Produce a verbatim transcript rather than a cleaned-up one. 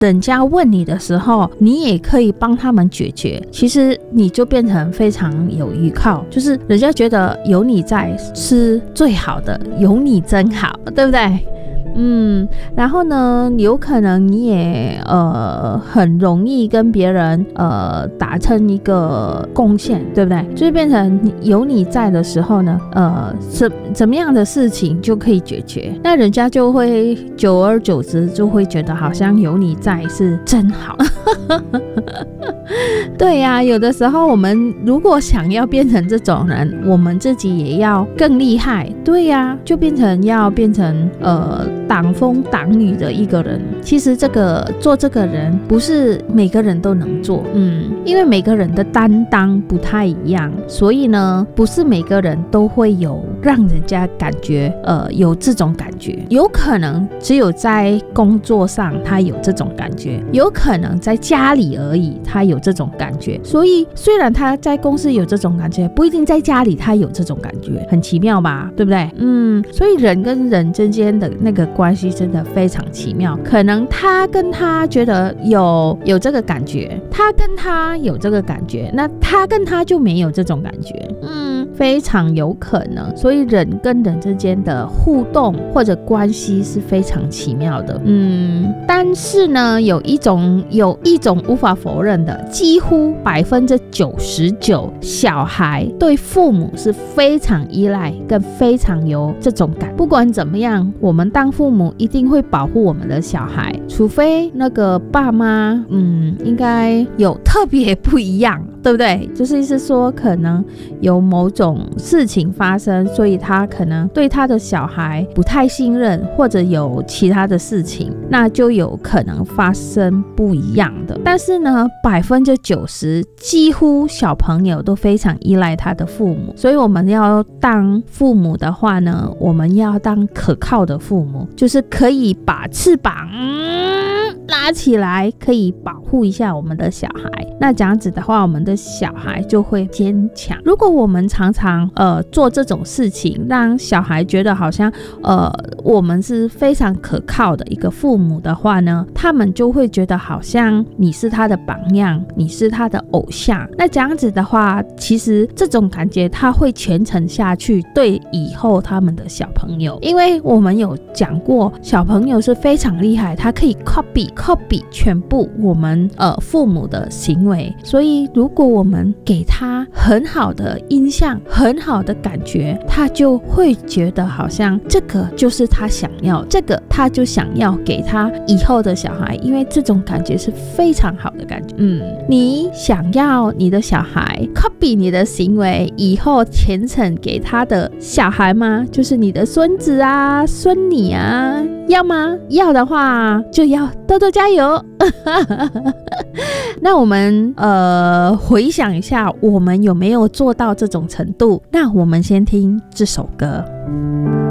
人家问你的时候，你也可以帮他们解决，其实你就变成非常有依靠，就是人家觉得有你在是最好的，有你真好，对不对？嗯，然后呢，有可能你也呃很容易跟别人呃达成一个贡献，对不对？就是变成有你在的时候呢，呃怎怎么样的事情就可以解决，那人家就会久而久之就会觉得好像有你在是真好。对呀、啊，有的时候我们如果想要变成这种人，我们自己也要更厉害。对呀、啊，就变成要变成呃挡风挡雨的一个人。其实这个做这个人不是每个人都能做，嗯，因为每个人的担当不太一样，所以呢，不是每个人都会有让人家感觉呃有这种感觉。有可能只有在工作上他有这种感觉，有可能在家里而已他有这种感觉。所以虽然他在公司有这种感觉，不一定在家里他有这种感觉，很奇妙吧，对不对？嗯，所以人跟人之间的那个关系真的非常奇妙。可能他跟他觉得有有这个感觉，他跟他有这个感觉，那他跟他就没有这种感觉，嗯，非常有可能。所以人跟人之间的互动或者关系是非常奇妙的，嗯，但是呢，有一种有一种无法否认的，几乎百分之九十九小孩对父母是非常依赖，跟非常有这种感。不管怎么样，我们当父母一定会保护我们的小孩，除非那个爸妈，嗯，应该有特别不一样，对不对？就是意思说，可能有某种事情发生，所以他可能对他的小孩不太信任，或者有其他的事情，那就有可能发生不一样的。但是呢，百分之九十几乎小朋友都非常依赖他的父母，所以我们要当父母的话呢，我们要当可靠的父母，就是可以把翅膀、嗯、拉起来，可以保护一下我们的小孩。那这样子的话，我们的小孩就会坚强。如果我们常常呃做这种事情，让小孩觉得好像呃我们是非常可靠的一个父母的话呢，他们就会觉得好像你是他的榜样，你是他的偶像。那这样子的话，其实这种感觉他会传承下去，对以后他们的小朋友，因为我们有讲过，小朋友是非常厉害，他可以 copy copy 全部我们呃父母的行为。所以如果我们给他很好的印象，很好的感觉，他就会觉得好像这个就是他想要，这个他就想要给他以后的小孩，因为这种感觉是非常好的感觉。嗯，你想要你的小孩 copy 你的行为，以后传承给他的小孩吗？就是你的孙子啊、孙女啊，要吗？要的话就要多多加油。那我们呃回想一下，我们有没有做到这种程度？那我们先听这首歌。